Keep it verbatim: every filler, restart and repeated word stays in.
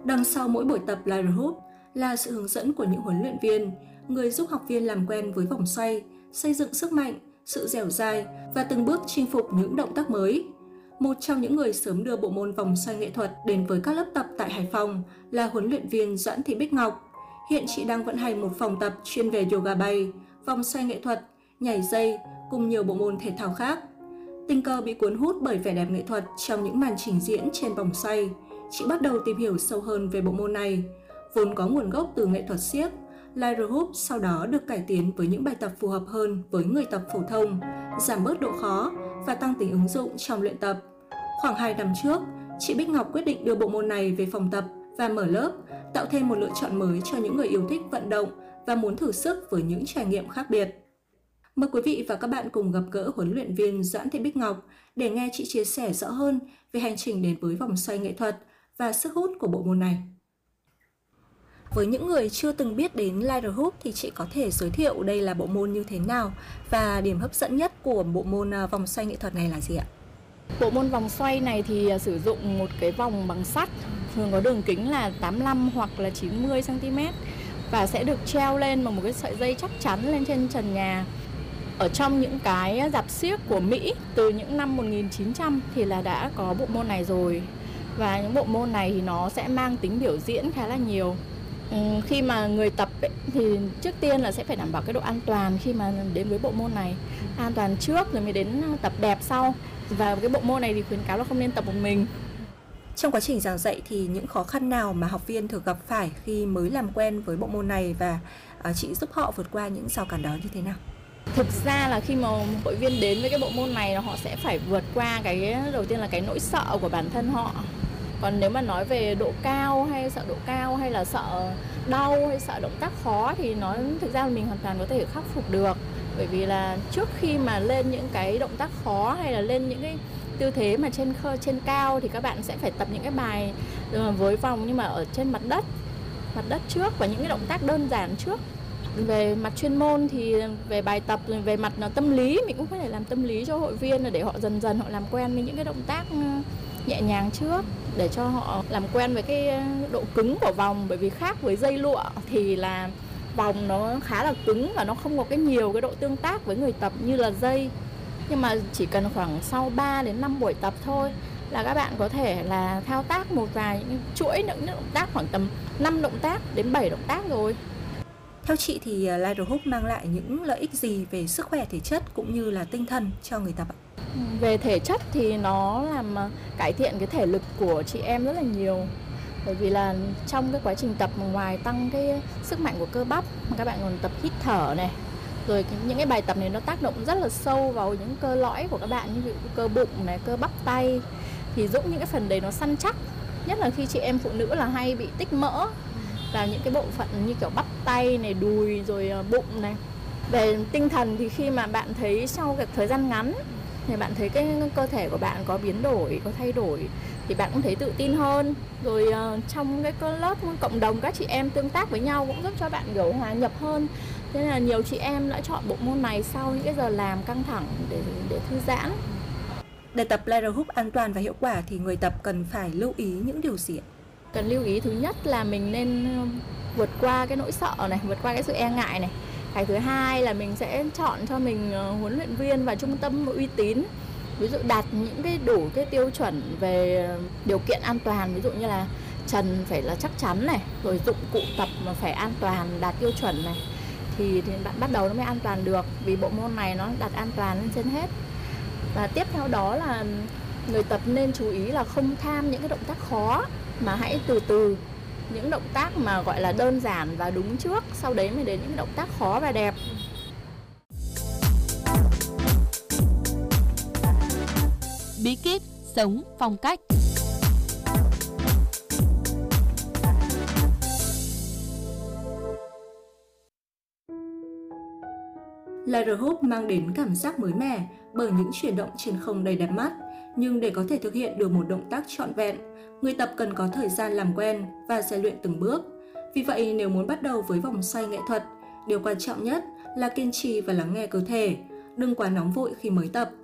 Đằng sau mỗi buổi tập Lyra Hoop là sự hướng dẫn của những huấn luyện viên, người giúp học viên làm quen với vòng xoay, xây dựng sức mạnh, sự dẻo dai và từng bước chinh phục những động tác mới. Một trong những người sớm đưa bộ môn vòng xoay nghệ thuật đến với các lớp tập tại Hải Phòng là huấn luyện viên Doãn Thị Bích Ngọc. Hiện chị đang vận hành một phòng tập chuyên về yoga bay, vòng xoay nghệ thuật, nhảy dây cùng nhiều bộ môn thể thao khác. Tình cờ bị cuốn hút bởi vẻ đẹp nghệ thuật trong những màn trình diễn trên vòng xoay, chị bắt đầu tìm hiểu sâu hơn về bộ môn này. Vốn có nguồn gốc từ nghệ thuật xiếc, Lyra Hoop sau đó được cải tiến với những bài tập phù hợp hơn với người tập phổ thông, giảm bớt độ khó và tăng tính ứng dụng trong luyện tập. Khoảng hai năm trước, chị Bích Ngọc quyết định đưa bộ môn này về phòng tập và mở lớp, tạo thêm một lựa chọn mới cho những người yêu thích vận động và muốn thử sức với những trải nghiệm khác biệt. Mời quý vị và các bạn cùng gặp gỡ huấn luyện viên Doãn Thị Bích Ngọc để nghe chị chia sẻ rõ hơn về hành trình đến với vòng xoay nghệ thuật và sức hút của bộ môn này. Với những người chưa từng biết đến Lyra Hoop thì chị có thể giới thiệu đây là bộ môn như thế nào và điểm hấp dẫn nhất của bộ môn vòng xoay nghệ thuật này là gì ạ? Bộ môn vòng xoay này thì sử dụng một cái vòng bằng sắt, thường có đường kính là tám mươi lăm hoặc là chín mươi xăng ti mét và sẽ được treo lên bằng một cái sợi dây chắc chắn lên trên trần nhà. Ở trong những cái rạp xiếc của Mỹ từ những năm một nghìn chín trăm thì là đã có bộ môn này rồi. Và những bộ môn này thì nó sẽ mang tính biểu diễn khá là nhiều. Ừ, khi mà người tập ấy, thì trước tiên là sẽ phải đảm bảo cái độ an toàn khi mà đến với bộ môn này. An toàn trước rồi mới đến tập đẹp sau. Và cái bộ môn này thì khuyến cáo là không nên tập một mình. Trong quá trình giảng dạy thì những khó khăn nào mà học viên thường gặp phải khi mới làm quen với bộ môn này và uh, chị giúp họ vượt qua những rào cản đó như thế nào? Thực ra là khi mà hội viên đến với cái bộ môn này họ sẽ phải vượt qua cái đầu tiên là cái nỗi sợ của bản thân họ. Còn nếu mà nói về độ cao hay sợ độ cao hay là sợ đau hay sợ động tác khó thì nó thực ra là mình hoàn toàn có thể khắc phục được. Bởi vì là trước khi mà lên những cái động tác khó hay là lên những cái tư thế mà trên khơ, trên cao thì các bạn sẽ phải tập những cái bài với vòng nhưng mà ở trên mặt đất, mặt đất trước và những cái động tác đơn giản trước. Về mặt chuyên môn thì về bài tập, về mặt tâm lý mình cũng có thể làm tâm lý cho hội viên để họ dần dần họ làm quen với những cái động tác nhẹ nhàng trước để cho họ làm quen với cái độ cứng của vòng, bởi vì khác với dây lụa thì là vòng nó khá là cứng và nó không có cái nhiều cái độ tương tác với người tập như là dây. Nhưng mà chỉ cần khoảng sau ba đến năm buổi tập thôi là các bạn có thể là thao tác một vài những chuỗi những động tác khoảng tầm năm động tác đến bảy động tác rồi. Theo chị thì Lyra Hoop mang lại những lợi ích gì về sức khỏe thể chất cũng như là tinh thần cho người tập ạ? Về thể chất thì nó làm cải thiện cái thể lực của chị em rất là nhiều. Bởi vì là trong cái quá trình tập ngoài tăng cái sức mạnh của cơ bắp mà các bạn còn tập hít thở này. Rồi những cái bài tập này nó tác động rất là sâu vào những cơ lõi của các bạn, như ví dụ cơ bụng này, cơ bắp tay thì giúp những cái phần đấy nó săn chắc. Nhất là khi chị em phụ nữ là hay bị tích mỡ vào những cái bộ phận như kiểu bắp tay này, đùi rồi bụng này. Về tinh thần thì khi mà bạn thấy sau cái thời gian ngắn thì bạn thấy cái cơ thể của bạn có biến đổi, có thay đổi thì bạn cũng thấy tự tin hơn. Rồi uh, trong cái lớp cộng đồng các chị em tương tác với nhau cũng giúp cho bạn kiểu hòa nhập hơn. Thế nên là nhiều chị em đã chọn bộ môn này sau những cái giờ làm căng thẳng để để thư giãn. Để tập Lyra Hoop an toàn và hiệu quả thì người tập cần phải lưu ý những điều gì ạ? Cần lưu ý thứ nhất là mình nên vượt qua cái nỗi sợ này, vượt qua cái sự e ngại này. Cái thứ hai là mình sẽ chọn cho mình huấn luyện viên và trung tâm uy tín. Ví dụ đạt những cái đủ cái tiêu chuẩn về điều kiện an toàn, ví dụ như là trần phải là chắc chắn này, rồi dụng cụ tập mà phải an toàn, đạt tiêu chuẩn này. Thì, thì bạn bắt đầu nó mới an toàn được, vì bộ môn này nó đặt an toàn lên trên hết. Và tiếp theo đó là người tập nên chú ý là không tham những cái động tác khó, mà hãy từ từ những động tác mà gọi là đơn giản và đúng trước, sau đấy mới đến những động tác khó và đẹp. Bí kíp sống phong cách. Lyra Hoop mang đến cảm giác mới mẻ bởi những chuyển động trên không đầy đẹp mắt, nhưng để có thể thực hiện được một động tác trọn vẹn, người tập cần có thời gian làm quen và rèn luyện từng bước. Vì vậy, nếu muốn bắt đầu với vòng xoay nghệ thuật, điều quan trọng nhất là kiên trì và lắng nghe cơ thể, đừng quá nóng vội khi mới tập.